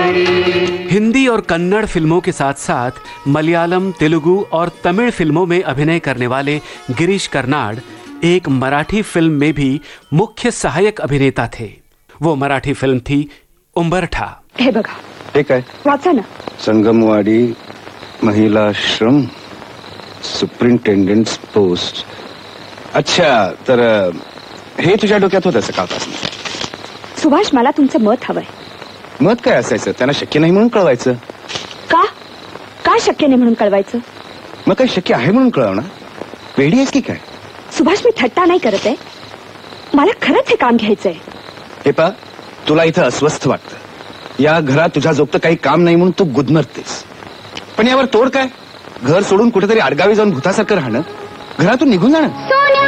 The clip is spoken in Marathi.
हिंदी और कन्नड़ फिल्मों के साथ साथ मलयालम, तेलुगु और तमिल फिल्मों में अभिनय करने वाले गिरीश कर्नाड एक मराठी फिल्म में भी मुख्य सहायक अभिनेता थे। वो मराठी फिल्म थी उंबरठा। हे बघा, ठीक आहे, वाचा ना। Sangamwadi महिलाश्रम superintendent post. अच्छा, तर हे तुझ्या डोक्यात होतं सकाळपासून? सुभाष, मला तुमचं मत हवंय. मत काय असायचं? त्यांना शक्य नाही म्हणून कळवायचं. का? काय शक्य नाही म्हणून कळवायचं? मग काही शक्य आहे म्हणून कळवणार? वेडी आहेस की काय? सुभाष, मी थट्टा नाही करत आहे. मला खरंच हे काम घ्यायचंय. हे पा, तुला इथं अस्वस्थ वाटतं. या घरात तुझ्या जोगतं काही काम नाही म्हणून तू गुदमरतेस. पण यावर तोड काय? घर सोडून कुठेतरी आडगावी जाऊन भूतासारखं राहणं, घरातून निघून जाणं.